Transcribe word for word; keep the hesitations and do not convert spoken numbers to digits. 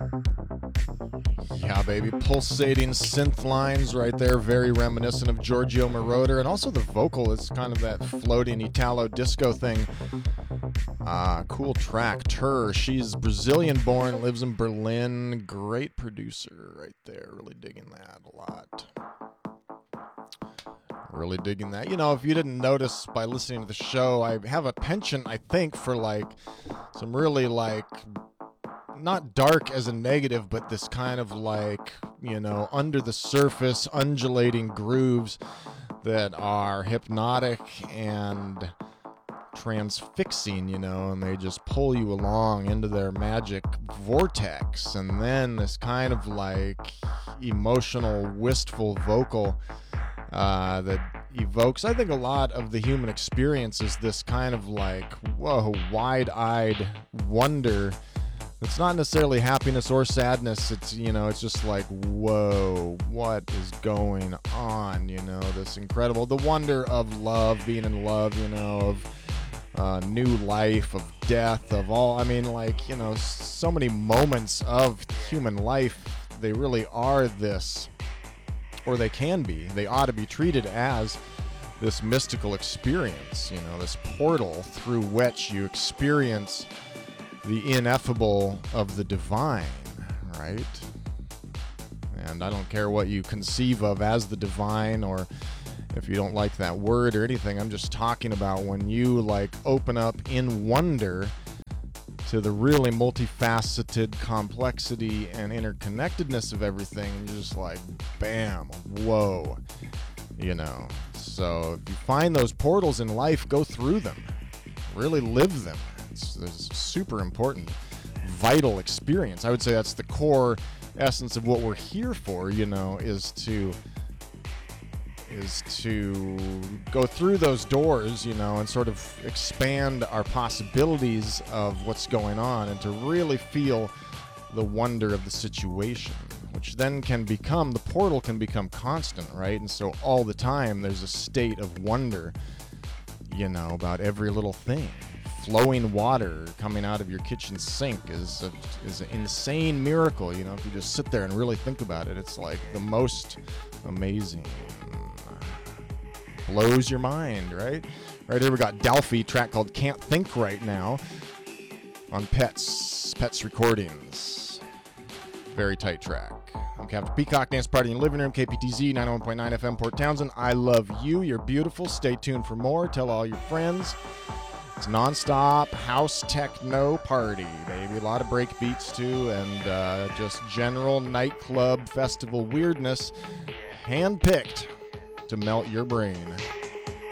Yeah, baby. Pulsating synth lines right there, very reminiscent of Giorgio Moroder. And also the vocal is kind of that floating Italo disco thing. Ah, cool track. Tur, she's Brazilian born, lives in Berlin. Great producer right there. Really digging that a lot. Really digging that. You know, if you didn't notice by listening to the show, I have a penchant, I think, for like some really like, not dark as a negative, but this kind of like, you know, under the surface, undulating grooves that are hypnotic and transfixing, you know, and they just pull you along into their magic vortex. And then this kind of like emotional, wistful vocal uh, that evokes, I think, a lot of the human experience is this kind of like, whoa, wide-eyed wonder. It's not necessarily happiness or sadness. It's, you know, it's just like, whoa, what is going on? You know, this incredible, the wonder of love, being in love, you know, of uh, new life, of death, of all, I mean, like, you know, so many moments of human life, they really are this, or they can be, they ought to be treated as this mystical experience, you know, this portal through which you experience the ineffable of the divine, right? And I don't care what you conceive of as the divine, or if you don't like that word or anything. I'm just talking about when you like open up in wonder to the really multifaceted complexity and interconnectedness of everything. And you're just like, bam, whoa, you know. So if you find those portals in life, go through them, really live them. It's, it's a super important, vital experience. I would say that's the core essence of what we're here for, you know, is to is to go through those doors, you know, and sort of expand our possibilities of what's going on, and to really feel the wonder of the situation, which then can become, the portal can become constant, right? And so all the time there's a state of wonder, you know, about every little thing. Flowing water coming out of your kitchen sink is a, is an insane miracle, you know, if you just sit there and really think about it. It's like the most amazing, blows your mind, right? Right here we got Dalfie, track called Can't Think Right Now on Pets, Pets Recordings. Very tight track. I'm Captain Peacock, dance party in the living room, K P T Z, ninety-one point nine F M, Port Townsend. I love you. You're beautiful. Stay tuned for more. Tell all your friends. It's non-stop house techno party, baby. A lot of break beats, too, and uh, just general nightclub festival weirdness, hand-picked to melt your brain.